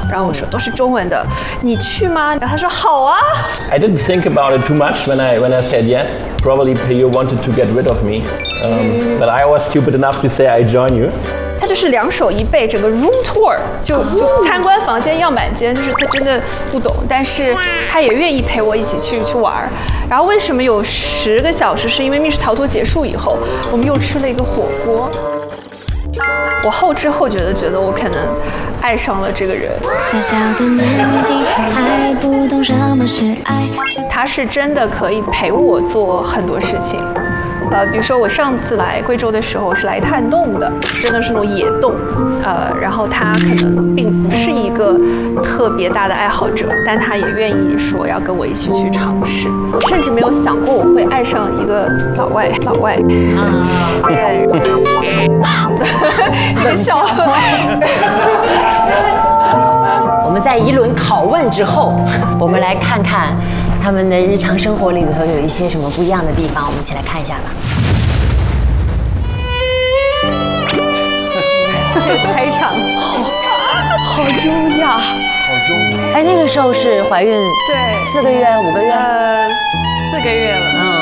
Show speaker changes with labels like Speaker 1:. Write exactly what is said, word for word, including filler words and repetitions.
Speaker 1: 然后我说都是中文的，你去吗？然后他说好啊。
Speaker 2: I didn't think about it too much when I when I said yes. Probably Peyo wanted to get rid of me, um, but I was stupid enough to say I join you.
Speaker 1: 他就是两手一背，整个 room tour 就就参观房间样板间，就是他真的不懂，但是他也愿意陪我一起去去玩。然后为什么有十个小时？是因为密室逃脱结束以后，我们又吃了一个火锅。我后知后觉的觉得我可能爱上了这个人。
Speaker 3: 小小的年纪还不懂什么是爱，
Speaker 1: 他是真的可以陪我做很多事情。呃，比如说我上次来贵州的时候是来探洞的，真的是那种野洞，呃，然后他可能并不是一个特别大的爱好者，但他也愿意说要跟我一起去尝试，甚至没有想过我会爱上一个老外，老外，啊，对，你的笑。
Speaker 4: 我们在一轮拷问之后，我们来看看他们的日常生活里头有一些什么不一样的地方，我们一起来看一下吧。
Speaker 1: 这个开场好好优雅，
Speaker 2: 好优雅。
Speaker 4: 哎，那个时候是怀孕
Speaker 1: 对，
Speaker 4: 四个月五个月，
Speaker 1: 呃，四个月了。
Speaker 4: 嗯。